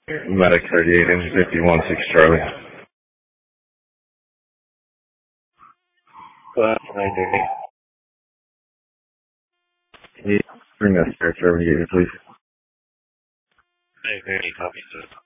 Medic 38, engine 51, 6 Charlie. Class 930. Can you bring that spare service here, please? 930, copy, sir.